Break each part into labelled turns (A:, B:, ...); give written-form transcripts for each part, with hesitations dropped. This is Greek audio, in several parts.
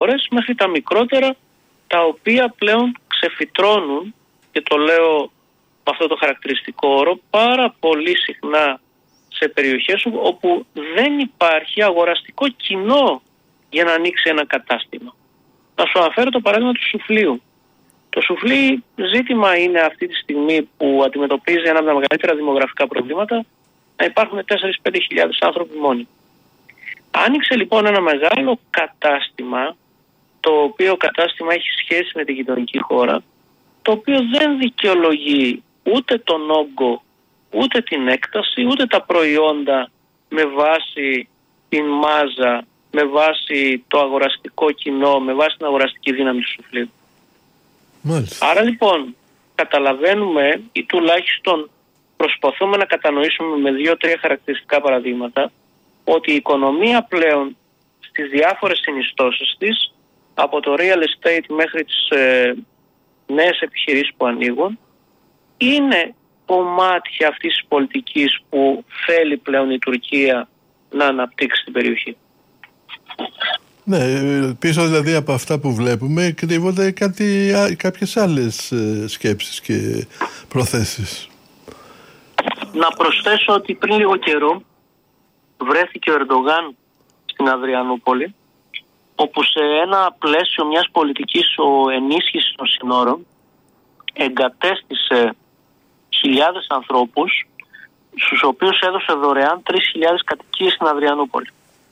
A: χώρες μέχρι τα μικρότερα, τα οποία πλέον ξεφυτρώνουν, και το λέω με αυτό το χαρακτηριστικό όρο, πάρα πολύ συχνά σε περιοχές όπου δεν υπάρχει αγοραστικό κοινό για να ανοίξει ένα κατάστημα. Να σου αναφέρω το παράδειγμα του σουφλίου. Το σουφλί ζήτημα είναι αυτή τη στιγμή που αντιμετωπίζει ένα από τα μεγαλύτερα δημογραφικά προβλήματα, να υπάρχουν 4-5 χιλιάδες άνθρωποι μόνοι. Άνοιξε λοιπόν ένα μεγάλο κατάστημα, το οποίο κατάστημα έχει σχέση με τη γειτονική χώρα, το οποίο δεν δικαιολογεί ούτε τον όγκο, ούτε την έκταση, ούτε τα προϊόντα με βάση την μάζα, με βάση το αγοραστικό κοινό, με βάση την αγοραστική δύναμη του σουφλίου. Άρα λοιπόν καταλαβαίνουμε, ή τουλάχιστον προσπαθούμε να κατανοήσουμε με 2-3 χαρακτηριστικά παραδείγματα, ότι η οικονομία πλέον στις διάφορες συνιστώσεις της, από το real estate μέχρι τις νέες επιχειρήσεις που ανοίγουν, είναι κομμάτια αυτής της πολιτικής που θέλει πλέον η Τουρκία να αναπτύξει την περιοχή.
B: Ναι, πίσω δηλαδή από αυτά που βλέπουμε κρύβονται κάποιες άλλες σκέψεις και προθέσεις.
A: Να προσθέσω ότι πριν λίγο καιρό βρέθηκε ο Ερντογάν στην Αδριανούπολη, όπου σε ένα πλαίσιο μιας πολιτικής ενίσχυσης των συνόρων εγκατέστησε χιλιάδες ανθρώπους, στους οποίους έδωσε δωρεάν 3.000 κατοικίες στην Αδριανούπολη.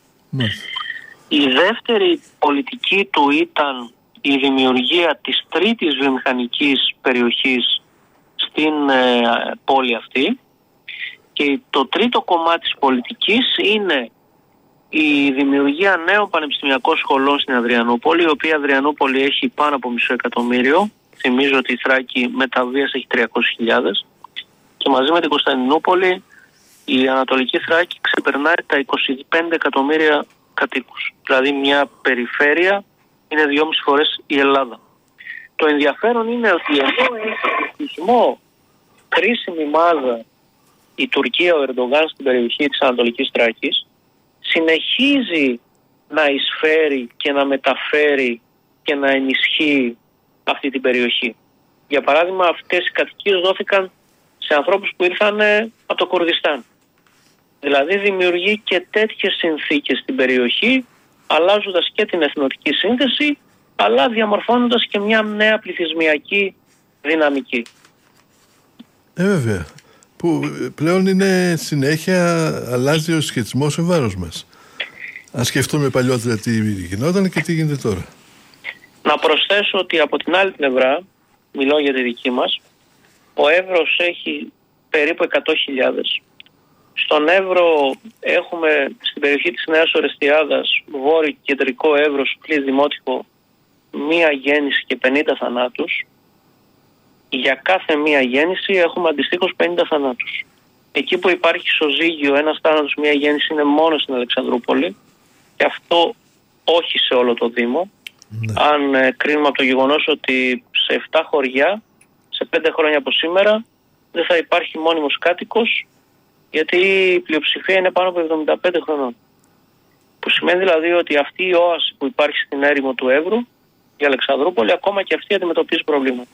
A: Η δεύτερη πολιτική του ήταν η δημιουργία της τρίτης βιομηχανικής περιοχής στην πόλη αυτή, και το τρίτο κομμάτι της πολιτικής είναι η δημιουργία νέων πανεπιστημιακών σχολών στην Αδριανούπολη, η οποία Αδριανούπολη έχει πάνω από 500.000. Θυμίζω ότι η Θράκη με τα βίας έχει 300.000, και μαζί με την Κωνσταντινούπολη η Ανατολική Θράκη ξεπερνάει τα 25 εκατομμύρια κατοίκους. Δηλαδή μια περιφέρεια είναι 2,5 φορές η Ελλάδα. Το ενδιαφέρον είναι ότι εδώ έχει πληθυσμό κρίσιμη μάζα η Τουρκία, ο Ερντογάν στην περιοχή της Ανατολικής Θράκης, συνεχίζει να εισφέρει και να μεταφέρει και να ενισχύει αυτή την περιοχή. Για παράδειγμα, αυτές οι κατοικίες δόθηκαν σε ανθρώπους που ήρθαν από το Κουρδιστάν. Δηλαδή δημιουργεί και τέτοιες συνθήκες στην περιοχή, αλλάζοντας και την εθνοτική σύνθεση, αλλά διαμορφώνοντας και μια νέα πληθυσμιακή δυναμική.
B: Βέβαια. Που πλέον είναι συνέχεια, αλλάζει ο σχετισμός σε βάρος μας. Αν σκεφτούμε παλιότερα τι γινόταν και τι γίνεται τώρα.
A: Να προσθέσω ότι από την άλλη πλευρά, μιλώ για τη δική μας, ο Εύρος έχει περίπου 100.000. Στον Εύρο έχουμε στην περιοχή της Νέας Ορεστιάδας, βόρειο κεντρικό Εύρος, πλήρη δημότικο, μία γέννηση και 50 θανάτους. Για κάθε μία γέννηση έχουμε αντιστοίχως 50 θανάτους. Εκεί που υπάρχει ισοζύγιο, ένας θάνατος, μία γέννηση, είναι μόνο στην Αλεξανδρούπολη, και αυτό όχι σε όλο το Δήμο. Ναι. Αν κρίνουμε από το γεγονός ότι σε 7 χωριά, σε 5 χρόνια από σήμερα, δεν θα υπάρχει μόνιμος κάτοικος, γιατί η πλειοψηφία είναι πάνω από 75 χρονών. Που σημαίνει δηλαδή ότι αυτή η όαση που υπάρχει στην έρημο του Εύρου, η Αλεξανδρούπολη, ακόμα και αυτή αντιμετωπίζει προβλήματα.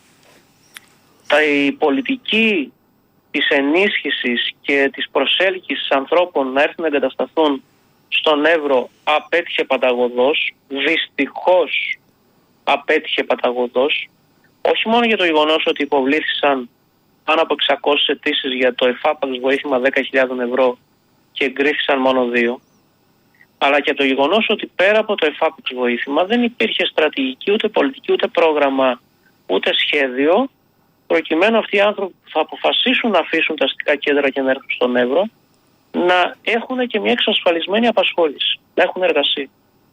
A: Η πολιτική της ενίσχυσης και της προσέλκυσης ανθρώπων να έρθουν να εγκατασταθούν στον Εύρο απέτυχε παταγωδώς, δυστυχώς απέτυχε παταγωδώς, όχι μόνο για το γεγονός ότι υποβλήθησαν πάνω από 600 αιτήσεις για το εφάπαξ βοήθημα 10.000 ευρώ και εγκρίθησαν μόνο 2, αλλά και το γεγονός ότι πέρα από το εφάπαξ βοήθημα δεν υπήρχε στρατηγική, ούτε πολιτική, ούτε πρόγραμμα, ούτε σχέδιο, προκειμένου αυτοί οι άνθρωποι που θα αποφασίσουν να αφήσουν τα αστικά κέντρα και να έρθουν στον Εύρο να έχουν και μια εξασφαλισμένη απασχόληση, να έχουν εργασία.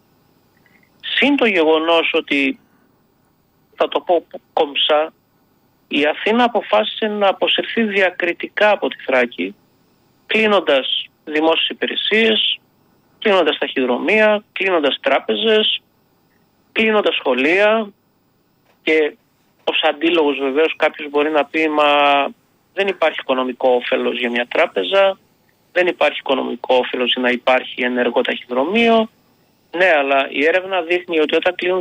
A: Συν το γεγονός ότι, θα το πω κομψά, η Αθήνα αποφάσισε να αποσυρθεί διακριτικά από τη Θράκη, κλείνοντας δημόσιες υπηρεσίες, κλείνοντας ταχυδρομεία, κλείνοντας τράπεζες, κλείνοντας σχολεία, και ως αντίλογος βεβαίως κάποιος μπορεί να πει, μα δεν υπάρχει οικονομικό όφελος για μια τράπεζα, δεν υπάρχει οικονομικό όφελος για να υπάρχει ενεργό ταχυδρομείο. Ναι, αλλά η έρευνα δείχνει ότι όταν κλείνουν